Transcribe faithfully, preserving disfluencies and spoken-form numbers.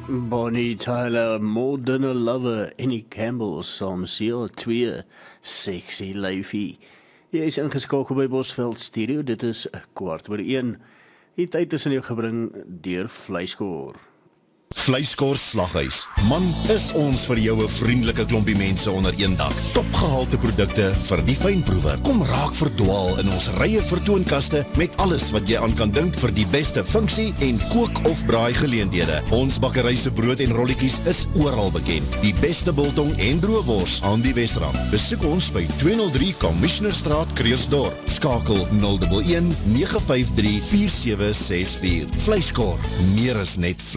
Bonnie Tyler, Modern Lover, Annie Campbell, saam seel twee, Sexy Lyfie. Jy is ingeskakel by Bosveld Studio, dit is kwart oor een. Die tyd is in jou gebring deur Vleiskoor. Vleiskoor Slaghuis. Man, is ons vir jou 'n vriendelike klompie mense onder een dak. Topgehalte produkte vir die fynproewer. Kom raak verdwaal in ons rye vertoonkaste met alles wat jy aan kan dink vir die beste funksie en kook of braai geleenthede. Ons bakkery se brood en rolletjies is oral bekend. Die beste biltong en droëwors aan die Wesrand. Besoek ons by tweehonderd drie Commissionerstraat, Kreersdorp. Skakel nul een een nege vyf drie vier sewe ses vier. Vleiskoor, meer is net